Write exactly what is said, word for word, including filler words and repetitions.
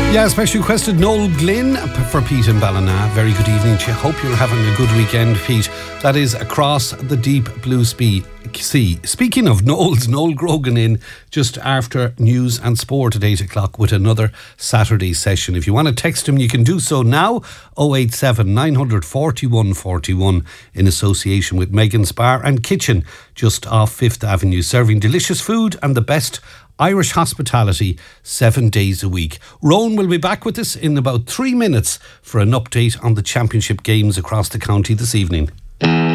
Yeah, special requested Noel Glynn for Pete and Ballina. Very good evening to you. Hope you're having a good weekend, Pete. That is across the deep blue sea. Speaking of Noel's, Noel Grogan in just after news and sport at eight o'clock with another Saturday session. If you want to text him, you can do so now. oh eight seven, nine four one, four one in association with Megan's Bar and Kitchen just off Fifth Avenue, serving delicious food and the best Irish hospitality seven days a week. Rowan will be back with us in about three minutes for an update on the championship games across the county this evening.